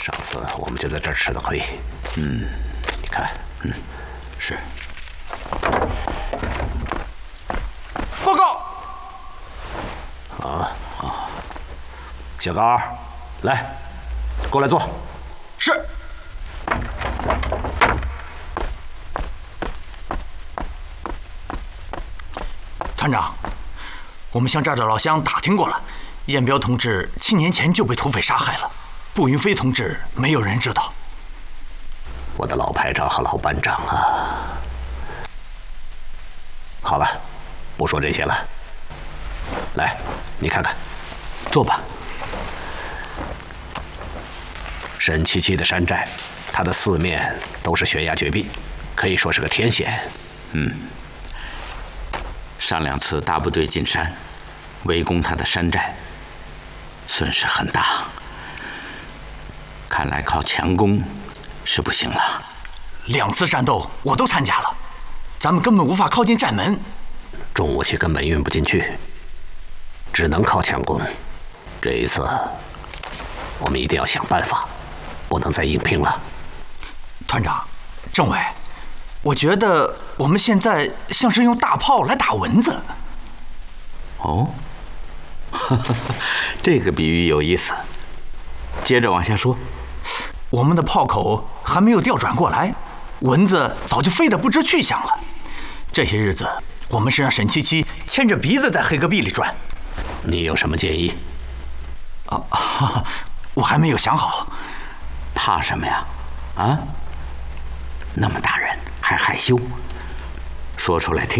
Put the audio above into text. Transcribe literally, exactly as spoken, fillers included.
上次我们就在这儿吃的亏。嗯，你看，嗯， 是。 报告。 啊啊，小高，来，过来坐。 是。团长，我们向这儿的老乡打听过了，彦彪同志七年前就被土匪杀害了，步云飞同志没有人知道。 我的老排长和老班长啊！好了，不说这些了。来，你看看， 坐吧。 沈七七的山寨，它的四面都是悬崖绝壁，可以说是个天险。 嗯。上两次大部队进山，围攻他的山寨，损失很大。看来靠强攻是不行了。 两次战斗我都参加了，咱们根本无法靠近寨门， 重武器根本运不进去，只能靠强攻。这一次，我们一定要想办法，不能再硬拼了。 团长，政委。我觉得我们现在像是用大炮来打蚊子。 哦，这个比喻有意思。接着往下说。 我们的炮口还没有调转过来，蚊子早就飞得不知去向了。这些日子，我们是让沈七七牵着鼻子在黑戈壁里转。 你有什么建议？ 啊，我还没有想好。 怕什么呀？啊？那么大人还害羞，说出来听。